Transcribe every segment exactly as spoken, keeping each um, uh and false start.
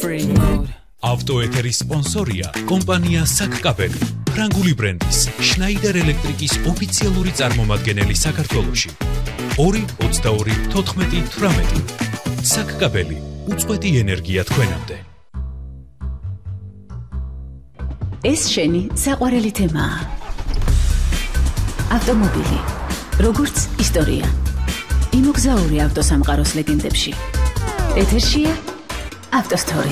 free mode. ავტოეთერის სპონსორია კომპანია საკკაბელი, ფრანგული ბრენდის შნაიდერ ელექტრიკის ოფიციალური წარმომადგენელი საქართველოში. ორი ოცდაორი თოთხმეტი თვრამეტი. საკკაბელი, უწყვეტი ენერგია თქვენამდე. ეს შენი საყვარელი თემაა. ავტომობილი, როგორც ისტორია. იმოგზაური ავტოსამყაროს ლეგენდებში. ეთერშია ავტოსტორი.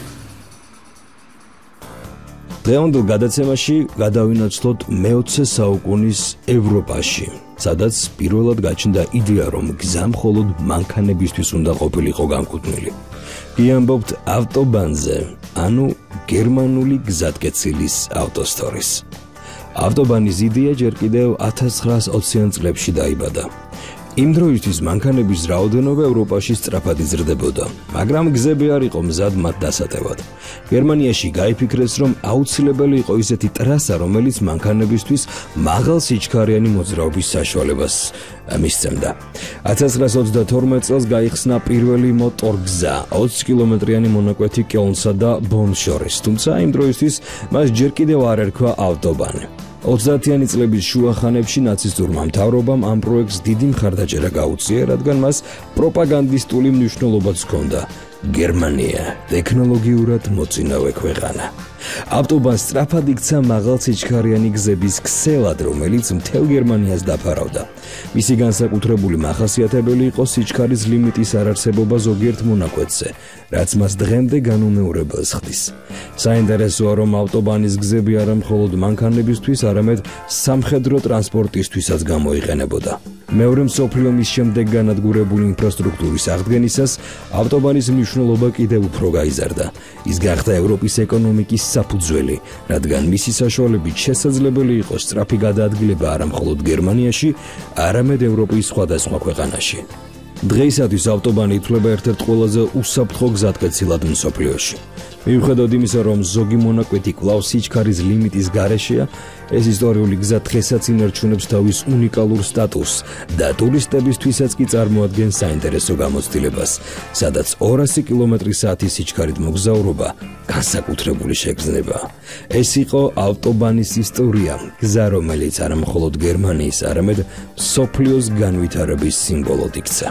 დღევანდელ გადაცემაში გადავინაცვლოთ მეოცე საუკუნის ევროპაში, სადაც პირველად გაჩნდა იდეა, რომ გზა მხოლოდ მანქანებისთვის უნდა ყოფილიყო განკუთვნილი. გიამბობთ ავტობანზე, ანუ გერმანული გზატკეცილის ავტოსტორის. ავტობანის იდეა ჯერ კიდევ ათას ცხრაას ოციან წლებში დაიბადა. იმ დროისთვის მანქანების რაოდენობა ევროპაში სწრაფად იზრდებოდა, მაგრამ გზები არ იყო მზად მათ დასატევად. გერმანიაში გაიფიქრეს, რომ აუცილებელი იყო ისეთი ტრასა, რომელიც მანქანებისთვის მაღალ სიჩქარიანი მოძრაობის საშუალებას მისცემდა. ათას ცხრაას ოცდათორმეტ წელს გაიხსნა პირველი მოტორგზა, ოცი კილომეტრიანი მონაკვეთი კელნსა და ბონს შორის, თუმცა იმ დროისთვის მას ჯერ კიდევ არ ერქვა ავტობანი. ოცდაათიანი წლების შუახანებში ნაცისტურმა მთავრობამ ამ პროექტს დიდი მხარდაჭერა გაუწია, რადგან მას პროპაგანდისტული მნიშვნელობაც ჰქონდა. გერმანია ტექნოლოგიურად მოწინავე ქვეყანა. ავტობანს სწრაფად იქცა მაღალსიჩქარიანი გზების ქსელად, რომელიც მთელ გერმანიას დაფარავდა. მისი განსაკუთრებული მახასიათებელი იყო სიჩქარის ლიმიტის არარსებობა ზოგიერთ მონაკვეთზე, რაც მას დღემდე განუმეორებელს ხდის. საინტერესოა, რომ ავტობანის გზები არა მხოლოდ მანქანებისთვის, არამედ სამხედრო ტრანსპორტისთვისაც გამოიყენებოდა. მეორე მსოფლიო ომის შემდეგ განადგურებული ინფრასტრუქტურის აღდგენისას ავტობანის მნიშვნელობა კიდევ უფრო გაიზარდა. ის გახდა ევროპის ეკონომიკის საფუძველი, რადგან მისი საშუალებით შესაძლებელი იყო სწრაფი გადაადგილება არა მხოლოდ გერმანიაში, არამედ ევროპის სხვადასხვა ქვეყანაში. დღეისათვის ავტობანი ითვლება ერთ-ერთ ყველაზე უსაფრთხო გზატკეცილად მსოფლიოში. მიუხედავად იმისა, რომ ზოგი მონაკვეთი კვლავ სიჩქარის ლიმიტის გარეშეა, ეს ისტორიული გზა დღესაც ინარჩუნებს თავის უნიკალურ სტატუსს და ტურისტებისთვისაც კი წარმოადგენს საინტერესო გამოცდილებას, სადაც ორასი კილომეტრის საათის სიჩქარით მოგზაურობა განსაკუთრებული შეგრძნება. ეს იყო ავტობანის ისტორია, გზა, რომელიც არა მხოლოდ გერმანიის, არამედ მსოფლიოს განვითარების სიმბოლოდ იქცა.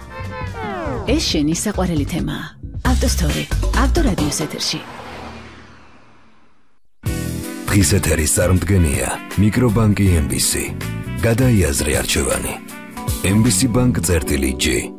ეს შენი საყვარელი თემაა. ავტოსტორი, ავტორადიოს ეთერში. დღის ეთერის წარმდგენია მიკრობანკი ემ ბი სი. გადაიაზრე არჩევანი. ემ ბი სი ბანკ წერტილი ჯი.